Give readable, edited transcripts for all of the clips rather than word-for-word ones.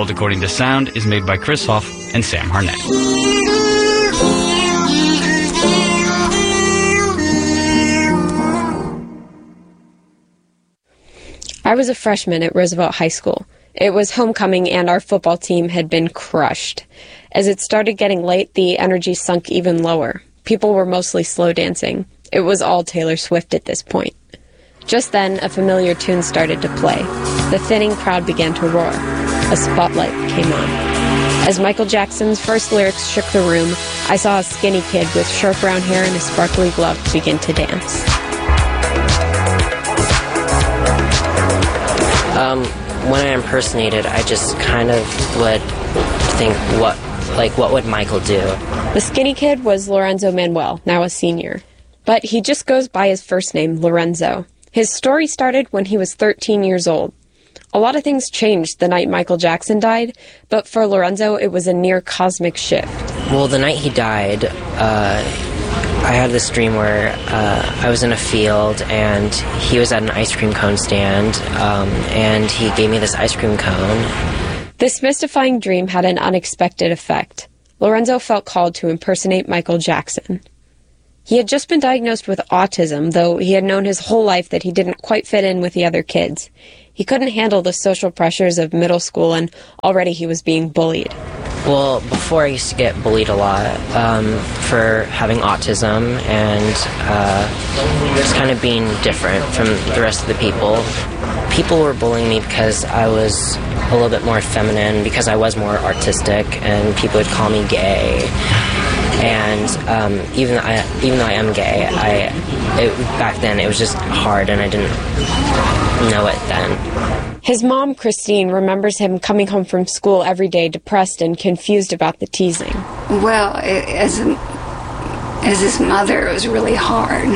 World According to Sound is made by Chris Hoff and Sam Harnett. I was a freshman at Roosevelt High School. It was homecoming and our football team had been crushed. As it started getting late, the energy sunk even lower. People were mostly slow dancing. It was all Taylor Swift at this point. Just then, a familiar tune started to play. The thinning crowd began to roar. A spotlight came on. As Michael Jackson's first lyrics shook the room, I saw a skinny kid with short brown hair and a sparkly glove begin to dance. When I impersonated, I just kind of would think, what would Michael do? The skinny kid was Lorenzo Manuel, now a senior. But he just goes by his first name, Lorenzo. His story started when he was 13 years old. A lot of things changed the night Michael Jackson died, but for Lorenzo, it was a near cosmic shift. Well, the night he died, I had this dream where I was in a field and he was at an ice cream cone stand, and he gave me this ice cream cone. This mystifying dream had an unexpected effect. Lorenzo felt called to impersonate Michael Jackson. He had just been diagnosed with autism, though he had known his whole life that he didn't quite fit in with the other kids. He couldn't handle the social pressures of middle school, and already he was being bullied. Well, before I used to get bullied a lot for having autism and just kind of being different from the rest of the people. People were bullying me because I was a little bit more feminine, because I was more artistic, and people would call me gay. And even though I am gay, back then it was just hard, and I didn't know it then. His mom, Christine, remembers him coming home from school every day depressed and confused about the teasing. Well, as his mother, it was really hard.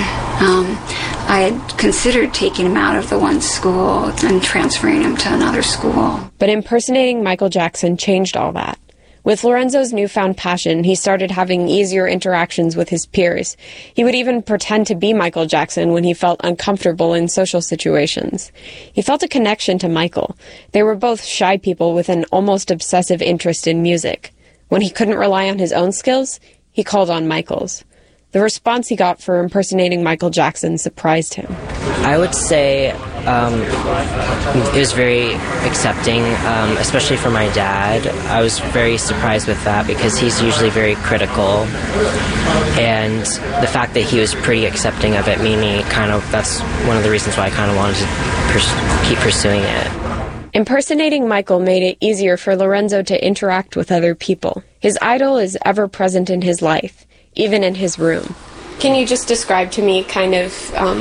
I had considered taking him out of the one school and transferring him to another school. But impersonating Michael Jackson changed all that. With Lorenzo's newfound passion, he started having easier interactions with his peers. He would even pretend to be Michael Jackson when he felt uncomfortable in social situations. He felt a connection to Michael. They were both shy people with an almost obsessive interest in music. When he couldn't rely on his own skills, he called on Michael's. The response he got for impersonating Michael Jackson surprised him. I would say it was very accepting, especially for my dad. I was very surprised with that because he's usually very critical, and the fact that he was pretty accepting of it made me that's one of the reasons why I kind of wanted to keep pursuing it. Impersonating Michael made it easier for Lorenzo to interact with other people. His idol is ever present in his life, even in his room. Can you just describe to me kind of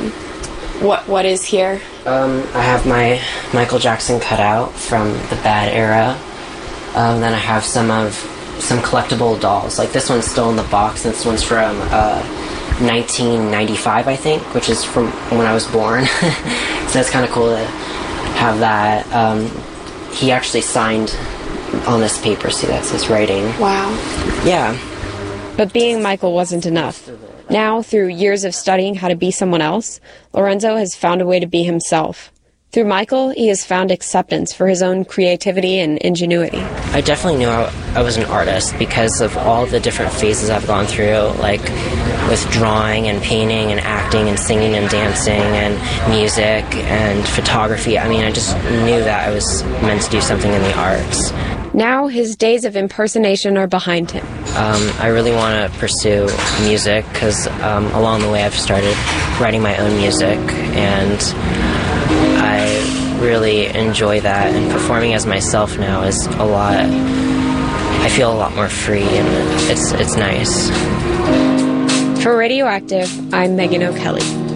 what is here? I have my Michael Jackson cutout from the Bad era. Then I have some collectible dolls. Like this one's still in the box, and this one's from 1995, I think, which is from when I was born. So it's kind of cool to have that. He actually signed on this paper. See, that's his writing. Wow. Yeah. But being Michael wasn't enough. Now, through years of studying how to be someone else, Lorenzo has found a way to be himself. Through Michael, he has found acceptance for his own creativity and ingenuity. I definitely knew I was an artist because of all the different phases I've gone through, like with drawing and painting and acting and singing and dancing and music and photography. I mean, I just knew that I was meant to do something in the arts. Now, his days of impersonation are behind him. I really want to pursue music because along the way I've started writing my own music, and I really enjoy that, and performing as myself now is a lot. I feel a lot more free, and it's nice. For Radioactive, I'm Megan O'Kelly.